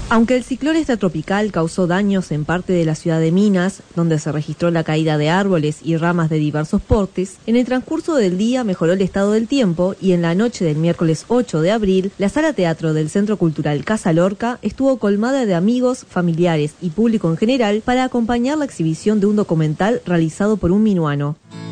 Aunque el ciclón extratropical causó daños en parte de la ciudad de Minas, donde se registró la caída de árboles y ramas de diversos portes, en el transcurso del día mejoró el estado del tiempo y en la noche del miércoles 8 de abril, la sala teatro del Centro Cultural Casa Lorca estuvo colmada de amigos, familiares y público en general para acompañar la exhibición de un documental realizado por un minuano.